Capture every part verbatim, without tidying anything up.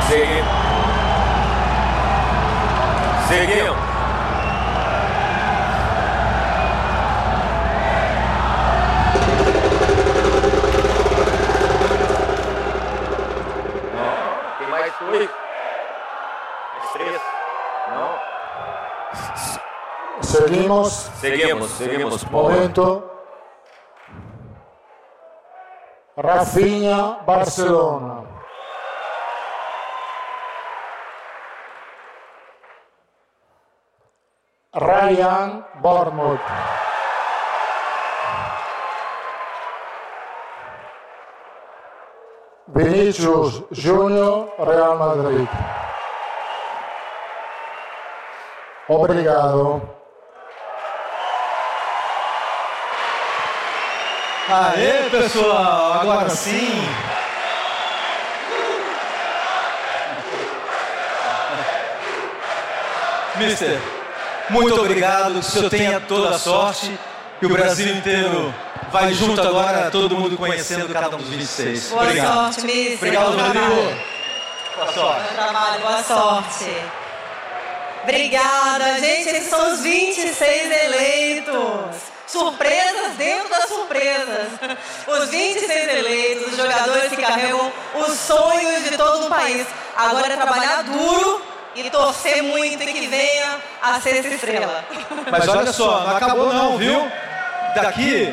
Seguimos. Seguimos. Dois, mais três, não. Seguimos. Seguimos, seguimos. Momento. Rafinha, Barcelona. Ryan, Bournemouth. Vinícius Júnior, Real Madrid. Obrigado. Aê, pessoal, agora sim. Mister, muito obrigado, que o senhor tenha toda a sorte, que o Brasil inteiro vai junto agora, todo mundo conhecendo cada um dos vinte e seis. Boa obrigado. sorte, mister. Obrigado, Rodrigo. Boa sorte. Bom trabalho, boa sorte. Obrigada, gente. Esses são os vinte e seis eleitos. Surpresas dentro das surpresas. Os vinte e seis eleitos, os jogadores que carregam os sonhos de todo o país. Agora é trabalhar duro e torcer muito e que venha a ser essa estrela. Mas olha só, não acabou não, viu? Daqui...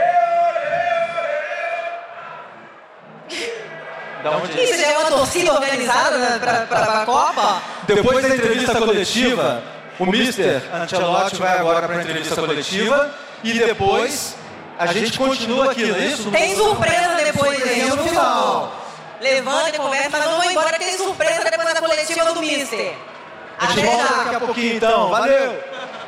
Isso já é uma torcida organizada para a Copa? Depois da entrevista coletiva, o mister Ancelotti vai agora para a entrevista coletiva e depois a gente continua aqui, não é isso? Tem surpresa depois, gente, no final. Levanta e conversa, mas não vou embora, tem surpresa depois da coletiva do mister. A gente volta daqui a pouquinho então, valeu!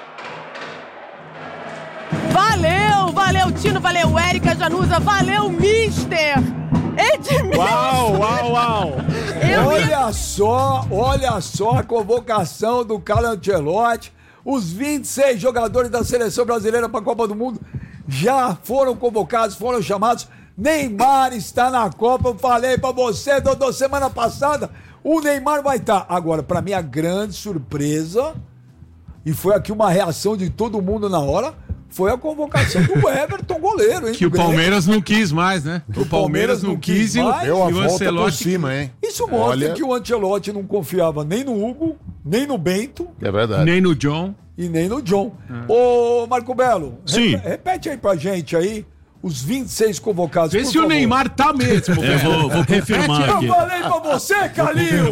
Valeu, valeu Tino, valeu Érica Januza, valeu mister Edmilson. Uau, uau, uau. Eu olha ia... só, olha só a convocação do Carlo Ancelotti. Os vinte e seis jogadores da seleção brasileira para a Copa do Mundo já foram convocados, foram chamados. Neymar está na Copa, eu falei para você, Dodô, semana passada, o Neymar vai estar. Agora, para mim, a grande surpresa, e foi aqui uma reação de todo mundo na hora, foi a convocação do Everton, goleiro, hein? Que o Palmeiras não quis mais, né? Que o Palmeiras não quis e o, Deu a e o volta por Ancelotti... cima, hein? Isso mostra Olha... que o Ancelotti não confiava nem no Hugo, nem no Bento. É verdade. Nem no John. E nem no John. É. Ô, Marco Belo, Sim. Repete, repete aí pra gente aí os vinte e seis convocados. Vê se o Neymar tá mesmo. É, vou, vou confirmar aqui. Eu falei pra você, Calil!